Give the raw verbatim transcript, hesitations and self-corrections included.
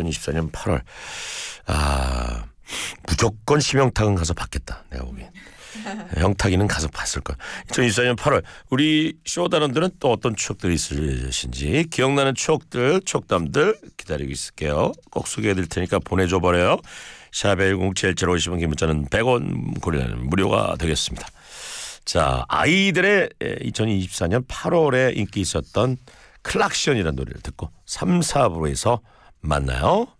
이천이십사 년 팔월. 아, 무조건 심영탁은 가서 봤겠다. 내가 보기엔. 영탁이는 가서 봤을 거야. 이천이십사 년 팔월 우리 쇼다런들은 또 어떤 추억들이 있으신지 기억나는 추억들, 추억담들 기다리고 있을게요. 꼭 소개해드릴 테니까 보내줘 버려요. 샵 일공칠칠 오십 원, 긴 문자는 백 원, 고리는 무료가 되겠습니다. 자, 아이들의 이천이십사 년 팔월에 인기 있었던 클락션이라는 노래를 듣고 삼, 사 부에서 만나요.